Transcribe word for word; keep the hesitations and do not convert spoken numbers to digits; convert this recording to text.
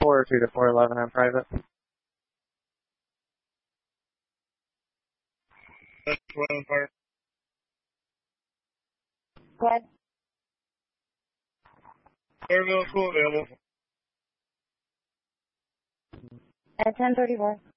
four oh two to four eleven on private. That's twelve Fire. Go ahead. Air middle school available. At ten thirty-four.